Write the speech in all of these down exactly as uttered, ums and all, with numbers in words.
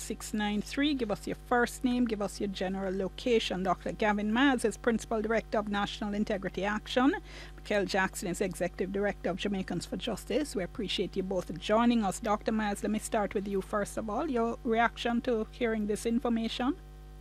six nine three. Give us your first name, give us your general location. Doctor Gavin Maz is Principal Director of National Integrity Action. Mikel Jackson is Executive Director of Jamaicans for Justice. We appreciate you both joining us. Doctor Maz, let me start with you first of all. Your reaction to hearing this information?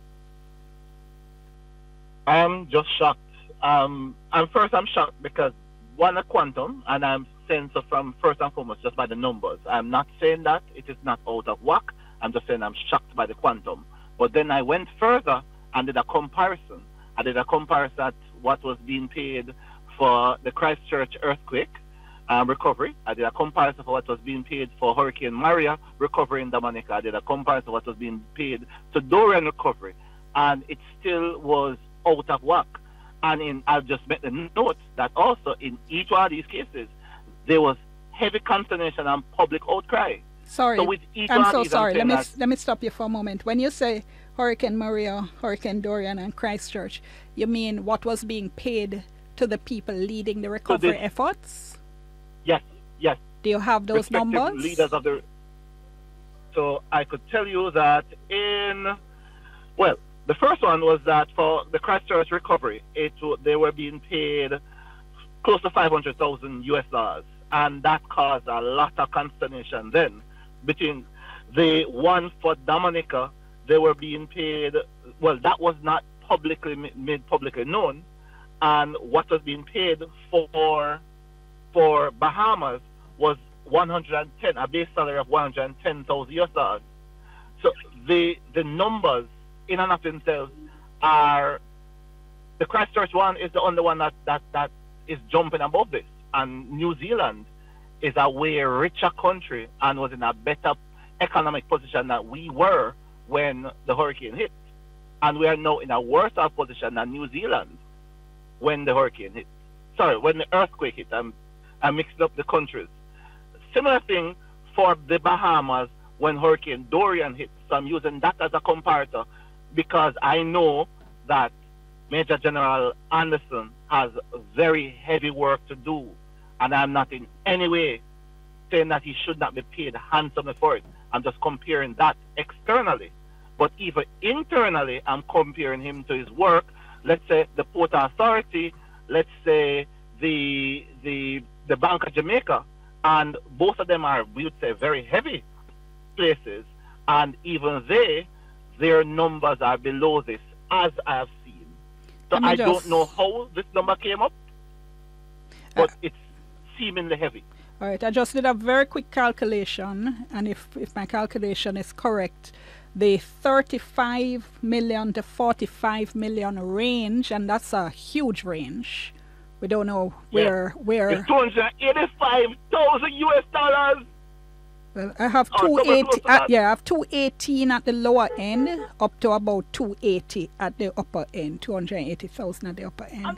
I am just shocked. Um, and first, I'm shocked because one, a quantum, and I'm saying so from first and foremost just by the numbers. I'm not saying that it is not out of whack. I'm just saying I'm shocked by the quantum. But then I went further and did a comparison. I did a comparison at what was being paid for the Christchurch earthquake um, recovery. I did a comparison for what was being paid for Hurricane Maria recovery in Dominica. I did a comparison for what was being paid to Dorian recovery. And it still was out of whack. And in, I'll just make the note that also in each one of these cases, there was heavy consternation and public outcry. Sorry, so with each I'm one so of these, sorry. I'm Let me that, let me stop you for a moment. When you say Hurricane Maria, Hurricane Dorian, and Christchurch, you mean what was being paid to the people leading the recovery this, efforts? Yes, yes. Do you have those numbers? Leaders of the. So I could tell you that in, well, the first one was that for the Christchurch recovery, it they were being paid close to five hundred thousand U S dollars, and that caused a lot of consternation. Then, between the one for Dominica, they were being paid. Well, that was not publicly made publicly known, and what was being paid for for Bahamas was one hundred ten, a base salary of one hundred ten thousand U S dollars. So the the numbers in and of themselves are, the Christchurch one is the only one that, that, that is jumping above this. And New Zealand is a way richer country and was in a better economic position than we were when the hurricane hit. And we are now in a worse off position than New Zealand when the hurricane hit. Sorry, when the earthquake hit. I'm, I mixed up the countries. Similar thing for the Bahamas when Hurricane Dorian hit. So I'm using that as a comparator, because I know that Major General Anderson has very heavy work to do, and I'm not in any way saying that he should not be paid handsomely for it. I'm just comparing that externally. But even internally, I'm comparing him to his work. Let's say the Port Authority, let's say the the the Bank of Jamaica, and both of them are, we would say, very heavy places, and even they, their numbers are below this, as I have seen. So I just don't know how this number came up, but uh, it's seemingly heavy. All right, I just did a very quick calculation, and if, if my calculation is correct, the thirty-five million to forty-five million range, and that's a huge range. We don't know where... Yeah. where it's two hundred eighty-five thousand U S dollars. Well, I have two eighty. Uh, yeah, I have two eighteen at the lower end, up to about two eighty at the upper end. Two hundred eighty thousand at the upper end.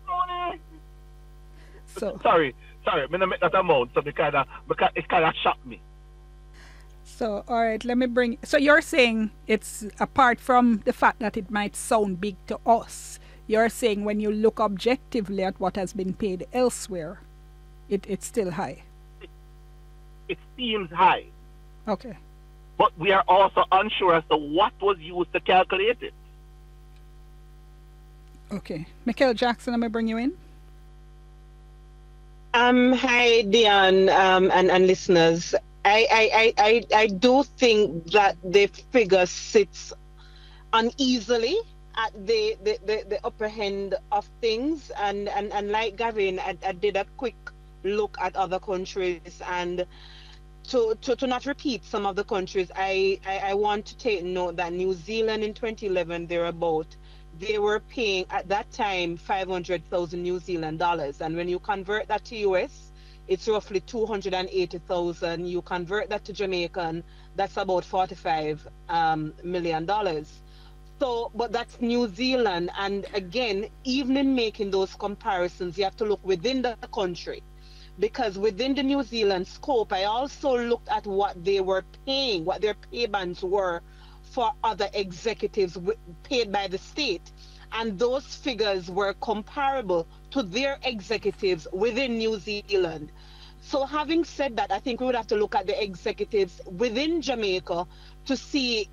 So sorry, sorry, I'm gonna make that amount, so because uh, because it kind of shocked me. So all right, let me bring. So you're saying it's apart from the fact that it might sound big to us. You're saying when you look objectively at what has been paid elsewhere, it it's still high. It seems high. Okay. But we are also unsure as to what was used to calculate it. Okay. Mikel Jackson, let me bring you in. Um, hi, Dion, um, and, and listeners. I, I, I, I, I do think that the figure sits uneasily at the, the, the, the upper end of things. And, and, and like Gavin, I, I did a quick look at other countries, and to, to, to not repeat some of the countries, I, I, I want to take note that New Zealand in twenty eleven, thereabout, they were paying at that time five hundred thousand New Zealand dollars. And when you convert that to U S, it's roughly two hundred eighty thousand. You convert that to Jamaican, that's about forty-five um, million dollars. So, but that's New Zealand. And again, even in making those comparisons, you have to look within the country. Because within the New Zealand scope, I also looked at what they were paying, what their pay bands were for other executives paid by the state. And those figures were comparable to their executives within New Zealand. So having said that, I think we would have to look at the executives within Jamaica to see